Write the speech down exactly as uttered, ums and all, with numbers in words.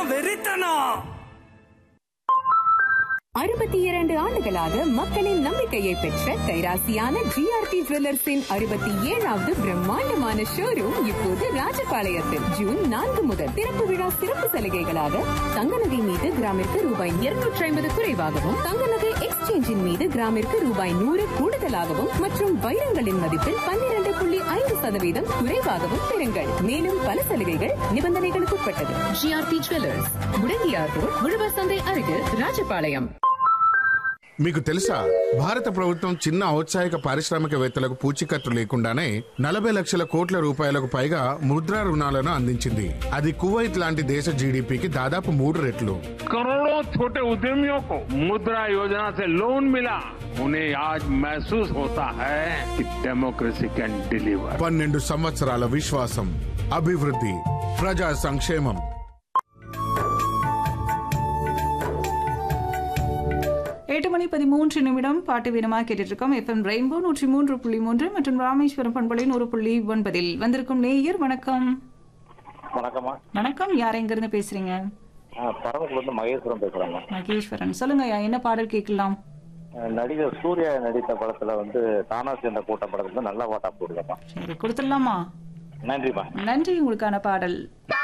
வெறித்தனம். அறுபத்தி இரண்டு ஆண்டுகளாக மக்களின் நம்பிக்கையை பெற்ற கைராசியான ஜிஆர்டி ஜுவல்லர்ஸின் அறுபத்தி ஏழாவது பிரம்மாண்டமான ஷோரூம் இப்போது ராஜபாளையத்தில் ஜூன் நான்கு முதல் திறப்பு விழா சிறப்பு சலுகைகளாக தங்க நகை மீது கிராமிற்கு ரூபாய் இருநூற்றி ஐம்பது குறைவாகவும் தங்க நகை எக்ஸ்சேஞ்சின் மீது கிராமிற்கு ரூபாய் நூறு கூடுதலாகவும் மற்றும் வைரங்களின் மதிப்பில் பன்னிரண்டு புள்ளி ஐந்து சதவீதம் குறைவாகவும் பெறுங்கள். மேலும் பல சலுகைகள் நிபந்தனைகளுக்கு உட்பட்டது. ஜிஆர்டி ஜுவல்லர்ஸ், முடங்கியார் ரோட், உழவர் சந்தை அருகில், ராஜபாளையம். మీకు తెలుసా భారత ప్రభుత్వం చిన్న ఔత్సాహిక పారిశ్రామికవేత్తలకు పూచీకత్తు లేకుండానే నలభై లక్షల కోట్ల రూపాయలకు పైగా ముద్రా రుణాలను అందించింది. అది కువైట్ లాంటి దేశ జీడీపీకి దాదాపు మూడు రెట్లు. करोड़ों छोटे उद्यमियों को मुद्रा योजना से लोन मिला. उन्हें आज महसूस होता है कि डेमोक्रेसी कैन डिलीवर. పన్నెండు సంవత్సరాల విశ్వాసం, అభివృద్ధి, ప్రజా సంక్షేమం. எட்டு மணி பதிமூன்று நிமிடம் பாட்டு வீரமாக கேட்டுட்டு இருக்கோம். எஃப்எம் ரெயின்போ நூற்றி மூன்று புள்ளி மூன்று மற்றும் ராமேஸ்வரம் பண்பலை நூறு புள்ளி ஒன்பதில் வந்திருக்கும் நேயர் வணக்கம். வணக்கம்மா. வணக்கம், யார் எங்க இருந்து பேசுறீங்க? பரமக்குடியிலிருந்து மகேஸ்வரன் பேசுறாங்க. மகேஸ்வரன், சொல்லுங்க, என்ன பாடல் கேட்கலாம்? நடிகர் சூர்யா நடித்த படத்துல வந்து தானா சேர்ந்த கூட்டம் படத்துல நல்ல பாட்டா போடுங்கப்பா. சரி, கொடுத்துடலாமா? நன்றிப்பா. நன்றி, உங்களுக்கான பாடல்.